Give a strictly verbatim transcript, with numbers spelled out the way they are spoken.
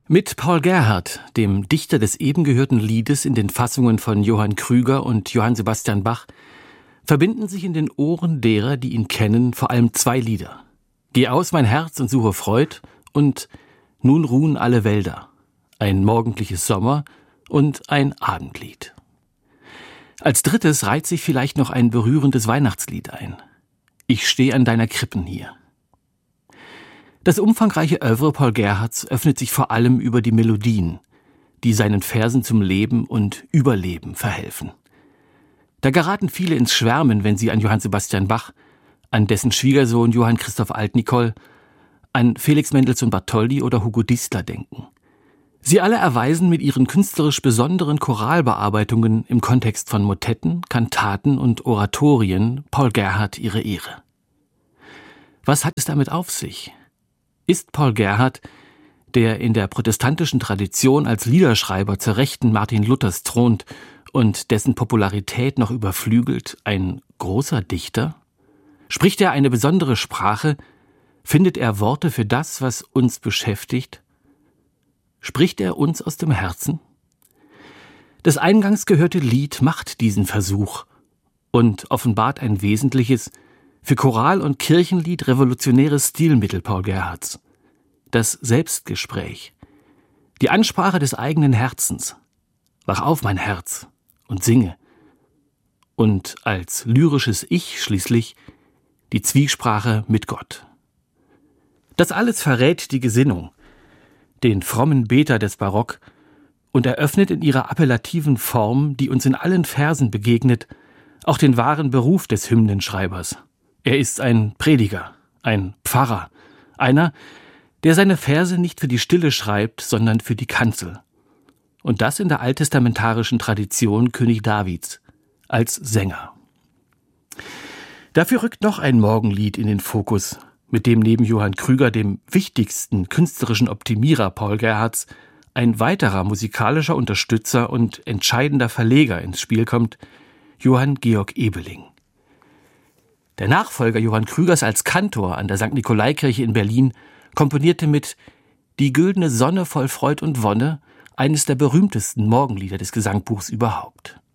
Mit Paul Gerhardt, dem Dichter des eben gehörten Liedes in den Fassungen von Johann Krüger und Johann Sebastian Bach, verbinden sich in den Ohren derer, die ihn kennen, vor allem zwei Lieder. Geh aus, mein Herz, und suche Freud und Nun ruhen alle Wälder, ein morgendliches Sommer und ein Abendlied. Als drittes reiht sich vielleicht noch ein berührendes Weihnachtslied ein. Ich steh an deiner Krippen hier. Das umfangreiche Œuvre Paul Gerhardts öffnet sich vor allem über die Melodien, die seinen Versen zum Leben und Überleben verhelfen. Da geraten viele ins Schwärmen, wenn sie an Johann Sebastian Bach, an dessen Schwiegersohn Johann Christoph Altnikol, an Felix Mendelssohn Bartholdy oder Hugo Distler denken. Sie alle erweisen mit ihren künstlerisch besonderen Choralbearbeitungen im Kontext von Motetten, Kantaten und Oratorien Paul Gerhardt ihre Ehre. Was hat es damit auf sich? Ist Paul Gerhardt, der in der protestantischen Tradition als Liederschreiber zur Rechten Martin Luthers thront und dessen Popularität noch überflügelt, ein großer Dichter? Spricht er eine besondere Sprache? Findet er Worte für das, was uns beschäftigt? Spricht er uns aus dem Herzen? Das eingangs gehörte Lied macht diesen Versuch und offenbart ein wesentliches, für Choral- und Kirchenlied revolutionäres Stilmittel Paul Gerhardts. Das Selbstgespräch. Die Ansprache des eigenen Herzens. Wach auf, mein Herz, und singe. Und als lyrisches Ich schließlich die Zwiesprache mit Gott. Das alles verrät die Gesinnung, den frommen Beter des Barock, und eröffnet in ihrer appellativen Form, die uns in allen Versen begegnet, auch den wahren Beruf des Hymnenschreibers. Er ist ein Prediger, ein Pfarrer, einer, der seine Verse nicht für die Stille schreibt, sondern für die Kanzel. Und das in der alttestamentarischen Tradition König Davids, als Sänger. Dafür rückt noch ein Morgenlied in den Fokus, mit dem neben Johann Krüger, dem wichtigsten künstlerischen Optimierer Paul Gerhardts, ein weiterer musikalischer Unterstützer und entscheidender Verleger ins Spiel kommt, Johann Georg Ebeling. Der Nachfolger Johann Krügers als Kantor an der Sankt Nikolaikirche in Berlin komponierte mit Die güldene Sonne voll Freud und Wonne eines der berühmtesten Morgenlieder des Gesangbuchs überhaupt.